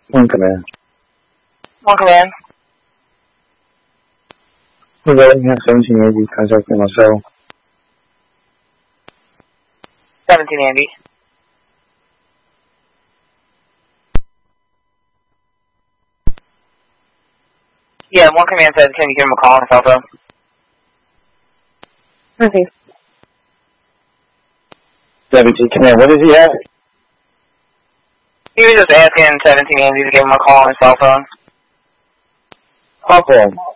One command. One command. Hello, you have 1780, contacting Marcel. 1780. Yeah, one command said, can you give him a call on his cell phone? Okay. 17 command, what does he have? He was just asking 1780 to give him a call on his cell phone. I'll call him.